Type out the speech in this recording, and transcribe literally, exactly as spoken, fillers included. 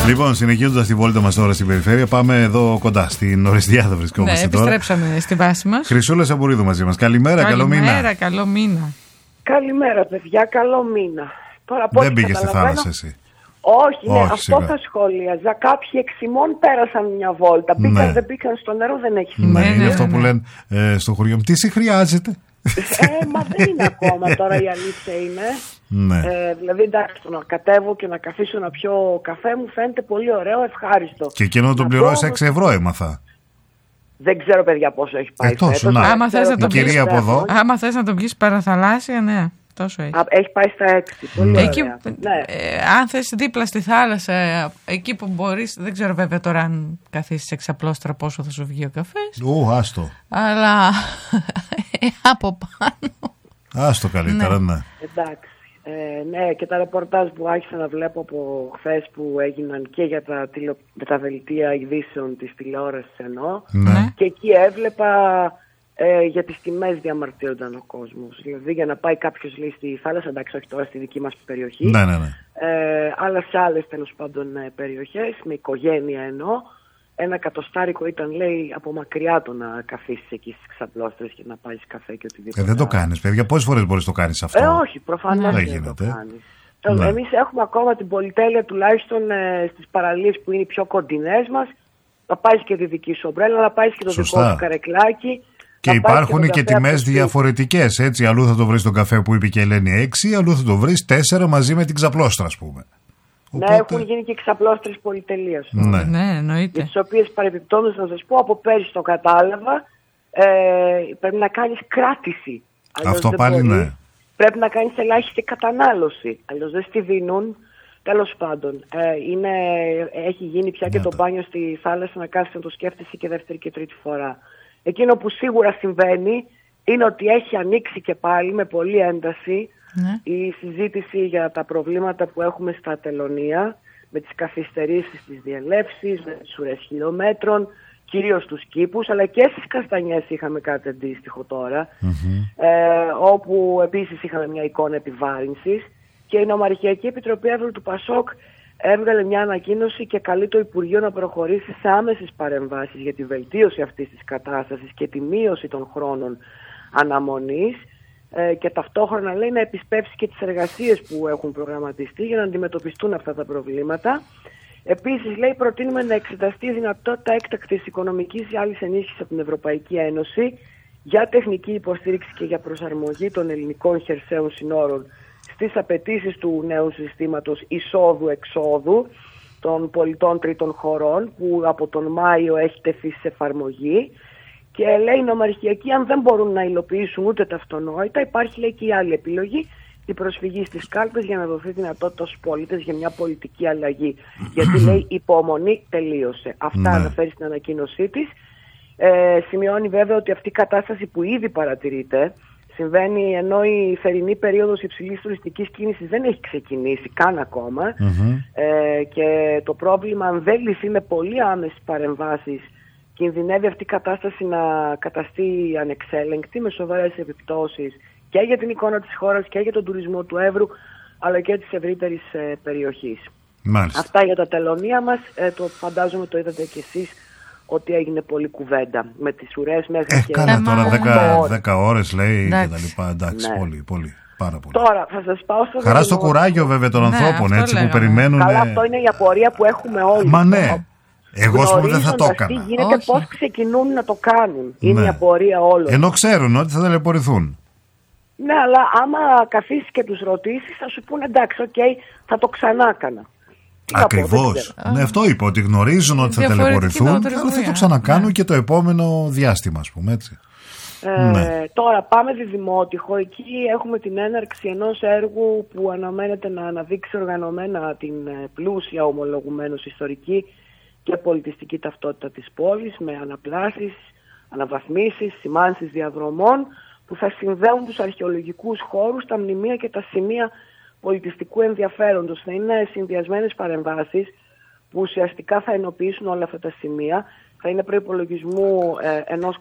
Λοιπόν, συνεχίζοντας τη βόλτα μας τώρα στην περιφέρεια, πάμε εδώ κοντά, στην Οριστιάδα βρισκόμαστε. Ναι, τώρα. Επιστρέψαμε στη βάση μας. Χρυσούλα Σαμπουρίδου μαζί μας. Καλημέρα, καλό μήνα. Καλημέρα, καλό μήνα. Καλημέρα, παιδιά, καλό μήνα. Τώρα, Δεν πήγες στη θάλασσα εσύ? Όχι, ναι, Όχι, αυτό σιγά. θα σχολίαζα. Κάποιοι εξημών πέρασαν μια βόλτα. Μπήκαν, Ναι. δεν μπήκαν στο νερό, δεν έχει Ναι, σημασία. είναι ναι, αυτό ναι. που λένε ε, στο χωριό μου. Τι σε χρειάζεται? Ε, μα δεν είναι ακόμα τώρα, η αλήθεια είναι. Ναι. Ε, δηλαδή, εντάξει, το να κατέβω και να καθίσω να πιω καφέ μου φαίνεται πολύ ωραίο, ευχάριστο. Και εκείνο να τον Να πληρώσει πω, έξι ευρώ έμαθα. Δεν ξέρω, παιδιά, πόσο έχει πάει. Ε, τόσο, φέτος, να. αλλά Άμα ξέρω θες να ότι το είναι κυρία από πέρα. εδώ. Άμα θες να τον πιεις παραθαλάσσια, ναι, τόσο έχει. Α, έχει πάει στα έξι. Πολύ ωραία. Εκεί, Ναι. ε, αν θες δίπλα στη θάλασσα, ε, εκεί που μπορείς, δεν ξέρω βέβαια τώρα αν καθίσεις εξαπλώστρα πόσο θα σου βγει ο καφές, Ου, άστο. αλλά ε, από πάνω. Άστο καλύτερα, ναι. Εντάξει. Ε, ναι, και τα ρεπορτάζ που άρχισα να βλέπω από χθες που έγιναν και για τα, τηλε... για τα δελτία ειδήσεων της τηλεόρασης εννοώ, Ναι. και εκεί έβλεπα ε, για τις τιμές διαμαρτύρονταν ο κόσμος. Δηλαδή για να πάει κάποιος, λέει, στη θάλασσα, εντάξει, όχι τώρα στη δική μας περιοχή, Ναι, ναι, ναι. ε, αλλά σε άλλες τέλος πάντων ε, περιοχές, με οικογένεια εννοώ, ένα κατοστάρικο ήταν, λέει, από μακριά το να καθίσεις εκεί στις ξαπλώστρες και να πάρεις καφέ και οτιδήποτε. Ε, δεν το άλλο. κάνεις, παιδιά. Πόσες φορές μπορείς το κάνεις αυτό? Ε, όχι, προφανώς Δεν δεν γίνεται. το κάνεις. Ναι. Εμείς έχουμε ακόμα την πολυτέλεια, τουλάχιστον ε, στις παραλίες που είναι οι πιο κοντινές μας, να πάρεις και τη δική σου ομπρέλα, να πάρεις και το Σωστά. δικό σου καρεκλάκι. Και να υπάρχουν πάρεις και τον καφέ τιμές από το διαφορετικές. Έτσι, αλλού θα το βρεις τον καφέ που είπε και η Ελένη έξι, αλλού θα το βρεις τέσσερα μαζί με την ξαπλώστρα, ας πούμε. Ναι, Οπότε- έχουν γίνει και ξαπλώστρες πολυτελείας. Ναι. Ναι, εννοείται. Για τις οποίες παρεμπιπτόντως να σας πω, από πέρυσι το κατάλαβα, ε, πρέπει να κάνεις κράτηση. Αλλιώς Αυτό δεν πάλι μπορείς. ναι. Πρέπει να κάνεις ελάχιστη κατανάλωση. Αλλιώς δεν στη δίνουν. Τέλος πάντων, ε, είναι, έχει γίνει πια και Ναι, το το- μπάνιο στη θάλασσα να κάθεσαι να το σκέφτεσαι και δεύτερη και τρίτη φορά. Εκείνο που σίγουρα συμβαίνει είναι ότι έχει ανοίξει και πάλι με πολλή ένταση Ναι. η συζήτηση για τα προβλήματα που έχουμε στα τελωνεία, με τις καθυστερήσεις της διελεύσης, με τις ουρές χιλιόμετρων, κυρίως στους κήπους, αλλά και στις Καστανιές είχαμε κάτι αντίστοιχο τώρα, ε, όπου επίσης είχαμε μια εικόνα επιβάρυνσης, και η Νομαρχιακή Επιτροπή Εύρου του Πασόκ έβγαλε μια ανακοίνωση και καλεί το Υπουργείο να προχωρήσει σε άμεσες παρεμβάσεις για τη βελτίωση αυτής της κατάστασης και τη μείωση των χρόνων αναμονής, ε, και ταυτόχρονα, λέει, να επισπεύσει και τις εργασίες που έχουν προγραμματιστεί για να αντιμετωπιστούν αυτά τα προβλήματα. Επίσης, λέει, προτείνουμε να εξεταστεί η δυνατότητα έκτακτης οικονομικής ή άλλης ενίσχυσης από την Ευρωπαϊκή Ένωση για τεχνική υποστήριξη και για προσαρμογή των ελληνικών χερσαίων συνόρων στις απαιτήσεις του νέου συστήματος εισόδου-εξόδου των πολιτών τρίτων χωρών, που από τον Μάιο έχει τεθεί σε εφαρμογή. Και, λέει, η Νομαρχιακή, αν δεν μπορούν να υλοποιήσουν ούτε τα αυτονόητα, υπάρχει, λέει, και η άλλη επιλογή, η προσφυγή στις κάλπες για να δοθεί δυνατότητα στους πολίτες για μια πολιτική αλλαγή. Γιατί, λέει, η υπομονή τελείωσε. Αυτά Ναι. αναφέρει στην ανακοίνωσή της. Ε, σημειώνει βέβαια ότι αυτή η κατάσταση που ήδη παρατηρείται συμβαίνει ενώ η θερινή περίοδος υψηλής τουριστικής κίνησης δεν έχει ξεκινήσει καν ακόμα. Ε, και το πρόβλημα, αν δεν λυθεί με πολύ άμεσες παρεμβάσεις, κινδυνεύει αυτή η κατάσταση να καταστεί ανεξέλεγκτη, με σοβαρές επιπτώσεις και για την εικόνα της χώρας και για τον τουρισμό του Εύρου, αλλά και της ευρύτερης ε, περιοχής. Μάλιστα. Αυτά για τα τελωνία μας. Ε, το φαντάζομαι το είδατε κι εσείς ότι έγινε πολλή κουβέντα με τις ουρές μέχρι Ε, και καλά Άμα- τώρα, δέκα- δέκα ώρες λέει και Εντάξει. τα λοιπά. Εντάξει, Ναι. πολύ, πολύ. Πάρα πολύ. Τώρα θα σας πάω στο Χαρά στο δημο- κουράγιο βέβαια των Ναι, ανθρώπων, αυτό έτσι, που λέγαμε. περιμένουν. Καλά, αυτό είναι η απορία που έχουμε όλοι. Μα ναι. Εγώ, ας πούμε, δεν θα το Γνωρίζοντας έκανα. τι γίνεται, Όχι. πώς ξεκινούν να το κάνουν. Είναι Ναι. η απορία όλων. Ενώ ξέρουν ότι θα ταλαιπωρηθούν. Ναι, αλλά άμα καθίσεις και τους ρωτήσεις, θα σου πούνε, εντάξει, οκ, θα το ξανά έκανα. Τι να πω, δεν Ακριβώς. ξέρω. Ναι, αυτό είπα, ότι γνωρίζουν ότι θα Διαφορετική ταλαιπωρηθούν, νοοτροπία. αλλά θα το ξανακάνουν Ναι. και το επόμενο διάστημα, ας πούμε, έτσι. Ε, Ναι. Τώρα πάμε στη Δημότυχο. Εκεί έχουμε την έναρξη ενός έργου που αναμένεται να αναδείξει οργανωμένα την ε, πλούσια, ομολογουμένως, ιστορική και πολιτιστική ταυτότητα της πόλης, με αναπλάσεις, αναβαθμίσεις, σημάνσεις διαδρομών που θα συνδέουν τους αρχαιολογικούς χώρους, τα μνημεία και τα σημεία πολιτιστικού ενδιαφέροντος. Θα είναι συνδυασμένες παρεμβάσεις που ουσιαστικά θα ενοποιήσουν όλα αυτά τα σημεία. Θα είναι προϋπολογισμού ε, ενός